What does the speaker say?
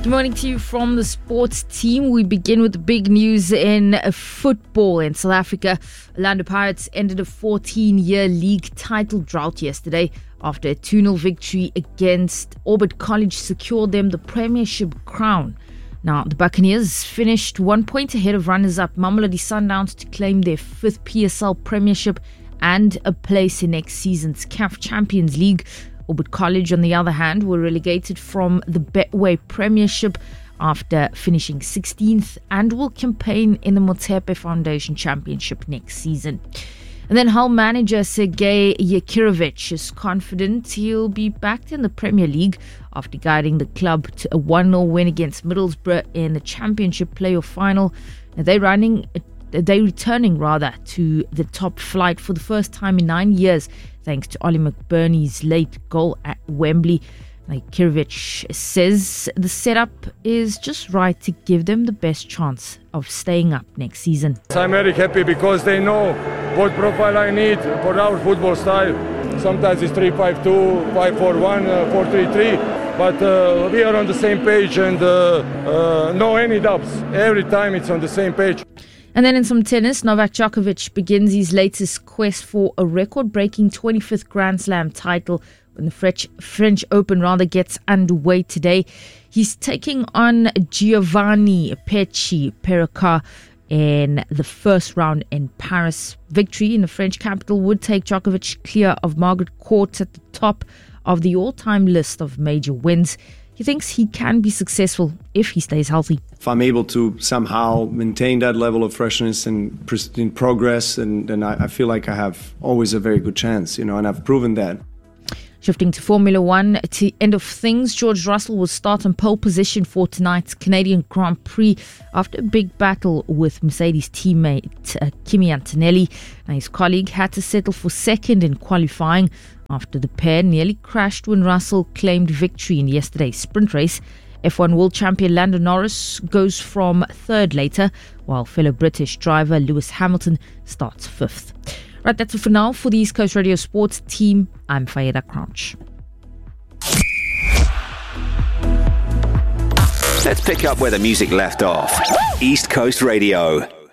Good morning to you from the sports team. We begin with the big news in football in South Africa. Orlando Pirates ended a 14-year league title drought yesterday after a 2-0 victory against Orbit College secured them the premiership crown. Now, the Buccaneers finished 1 point ahead of runners-up Mamelodi Sundowns to claim their 5th PSL premiership and a place in next season's CAF Champions League. Orbit College, on the other hand, were relegated from the Betway Premiership after finishing 16th and will campaign in the Motsepe Foundation Championship next season. And then Hull manager Sergei Yakirovich is confident he'll be back in the Premier League after guiding the club to a 1-0 win against Middlesbrough in the Championship playoff final. Now they're returning to the top flight for the first time in 9 years, thanks to Ollie McBurney's late goal at Wembley. Kirovich says the setup is just right to give them the best chance of staying up next season. I'm very happy because they know what profile I need for our football style. Sometimes it's 3-5-2, 5-4-1, 4-3-3, but we are on the same page and no any doubts. Every time it's on the same page. And then in some tennis, Novak Djokovic begins his latest quest for a record-breaking 25th Grand Slam title when the French Open gets underway today. He's taking on Giovanni Pericard in the first round in Paris. Victory in the French capital would take Djokovic clear of Margaret Court at the top of the all-time list of major wins. He thinks he can be successful if he stays healthy. If I'm able to somehow maintain that level of freshness and in progress, then I feel like I have always a very good chance, and I've proven that. Shifting to Formula One, at the end of things, George Russell will start on pole position for tonight's Canadian Grand Prix after a big battle with Mercedes teammate Kimi Antonelli. Now, his colleague had to settle for second in qualifying after the pair nearly crashed when Russell claimed victory in yesterday's sprint race. F1 world champion Lando Norris goes from third later, while fellow British driver Lewis Hamilton starts fifth. Right, that's it for now. For the East Coast Radio Sports team, I'm Fayeda Crouch. Let's pick up where the music left off. East Coast Radio.